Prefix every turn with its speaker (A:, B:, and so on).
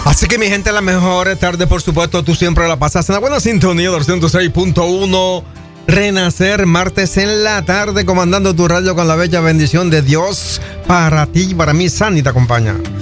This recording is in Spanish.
A: Así que mi gente, la mejor tarde, por supuesto, tú siempre la pasas en la buena sintonía 206.1. Renacer, martes en la tarde, comandando tu radio con la bella bendición de Dios para ti y para mí. Sandy te acompaña.